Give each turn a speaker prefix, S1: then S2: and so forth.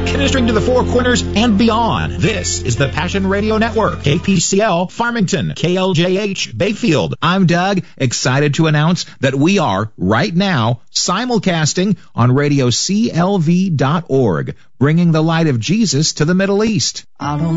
S1: ministering to the Four Corners and beyond. This is the Passion Radio Network, KPCL, Farmington, KLJH, Bayfield. I'm Doug, excited to announce that we are, right now, simulcasting on radio CLV.org, bringing the light of Jesus to the Middle East.
S2: I don't